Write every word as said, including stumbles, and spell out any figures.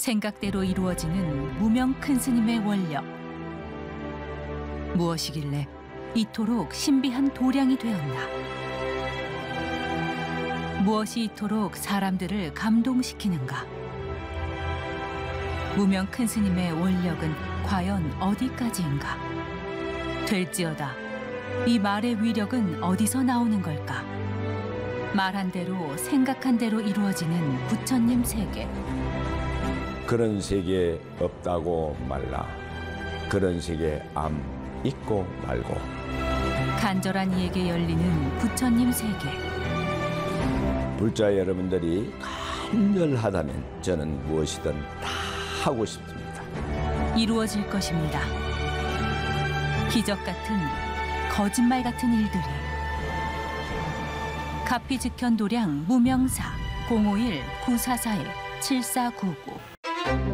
생각대로 이루어지는 무명 큰 스님의 원력. 무엇이길래 이토록 신비한 도량이 되었나? 무엇이 이토록 사람들을 감동시키는가? 무명 큰 스님의 원력은 과연 어디까지인가? 될지어다, 이 말의 위력은 어디서 나오는 걸까? 말한 대로 생각한 대로 이루어지는 부처님 세계. 그런 세계 없다고 말라. 그런 세계 암 있고 말고. 간절한 이에게 열리는 부처님 세계. 불자 여러분들이 간절하다면 저는 무엇이든 다 하고 싶습니다. 이루어질 것입니다. 기적 같은, 거짓말 같은 일들이. 가피즉현 도량 무명사 공오일 구사사일 칠사구구